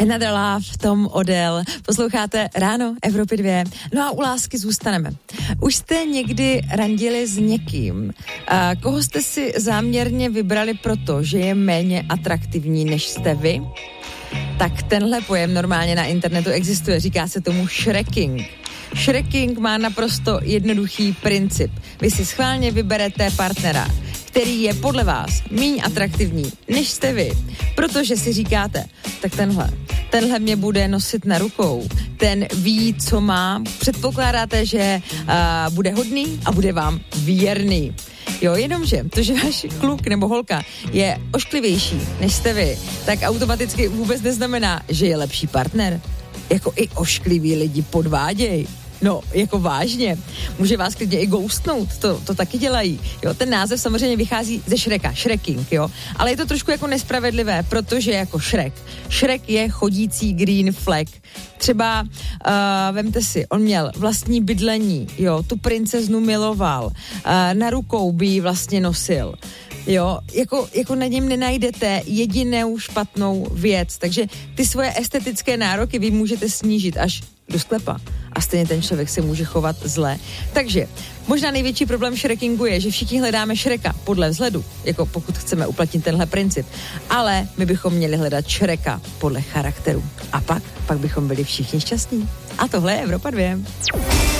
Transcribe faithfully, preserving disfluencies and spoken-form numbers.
Another Love, Tom Odell. Posloucháte Ráno Evropy dva. No a u lásky zůstaneme. Už jste někdy randili s někým, a koho jste si záměrně vybrali proto, že je méně atraktivní než jste vy? Tak tenhle pojem normálně na internetu existuje. Říká se tomu shrekking. Shrekking má naprosto jednoduchý princip. Vy si schválně vyberete partnera, který je podle vás míň atraktivní, než jste vy. Protože si říkáte, tak tenhle, tenhle mě bude nosit na rukou, ten ví, co má, předpokládáte, že uh, bude hodný a bude vám věrný. Jo, jenomže to, že váš kluk nebo holka je ošklivější, než jste vy, tak automaticky vůbec neznamená, že je lepší partner. Jako i oškliví lidi podvádějí. No, jako vážně. Může vás klidně i ghostnout, to, to taky dělají. Jo, ten název samozřejmě vychází ze Shreka, shrekking, jo. Ale je to trošku jako nespravedlivé, protože jako Shrek. Shrek je chodící green flag. Třeba, uh, vemte si, on měl vlastní bydlení, jo, tu princeznu miloval, uh, na rukou by ji vlastně nosil. Jo, jako, jako na něm nenajdete jedinou špatnou věc, takže ty svoje estetické nároky vy můžete snížit až do sklepa a stejně ten člověk se může chovat zle. Takže možná největší problém shrekingu je, že všichni hledáme Shreka podle vzhledu, jako pokud chceme uplatnit tenhle princip, ale my bychom měli hledat Shreka podle charakteru a pak, pak bychom byli všichni šťastní. A tohle je Evropa dva.